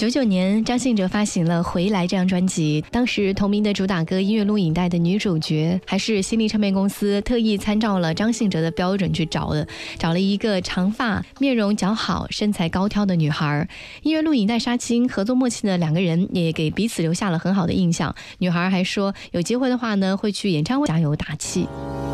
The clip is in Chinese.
99年，张信哲发行了《回来》这张专辑，当时同名的主打歌音乐录影带的女主角，还是新力唱片公司特意参照了张信哲的标准去找了一个长发、面容姣好、身材高挑的女孩。音乐录影带杀青，合作默契的两个人也给彼此留下了很好的印象。女孩还说，有机会的话呢，会去演唱会加油打气。